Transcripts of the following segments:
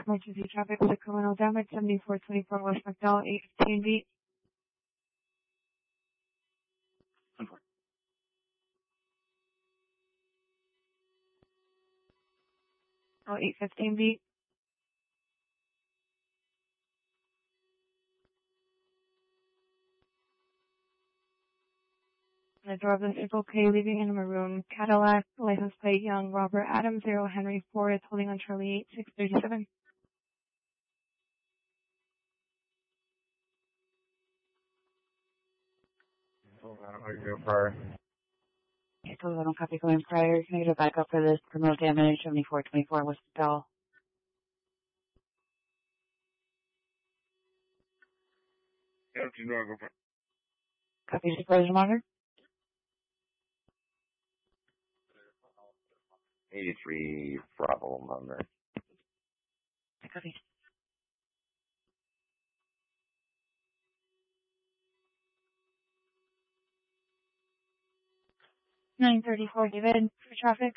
Emergency traffic with a criminal damage, 7424 West McDowell, 815 beat. Oh, 815 beat. The driver is okay, leaving in a maroon Cadillac, license plate Young, Robert Adams, 0 Henry Ford, holding on Charlie 8637. Okay, so I don't copy going prior. Can I get a backup for this criminal damage, 7424 West McDowell? Copy supervisor monitor. 83 Bravo number. Copy. $934 David for traffic.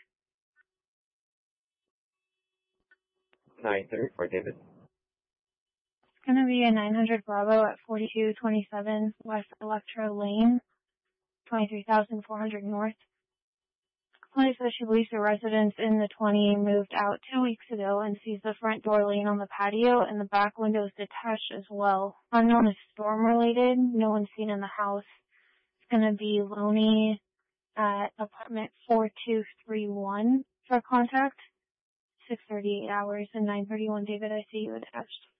934 David. It's going to be a 900 Bravo at 4227 West Electra Lane, 23,400 North. Police says she believes the residents in the 20 moved out 2 weeks ago and sees the front door laying on the patio and the back windows detached as well. Unknown is storm related. No one's seen in the house. It's going to be Loney at apartment 4231 for contact. 6:38 hours and 9:31 David, I see you attached.